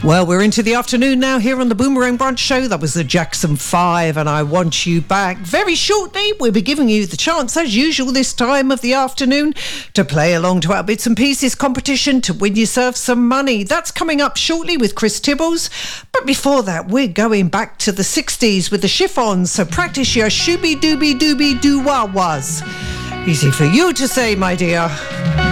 Well, we're into the afternoon now here on the Boomerang Brunch Show. That was the Jackson 5 and I Want You Back. Very shortly, we'll be giving you the chance, as usual this time of the afternoon, to play along to our Bits and Pieces competition to win yourself some money. That's coming up shortly with Chris Tibbles. But before that, we're going back to the 60s with the Chiffons, so practice your shooby-dooby-dooby-doo-wah-wahs. Easy for you to say, my dear.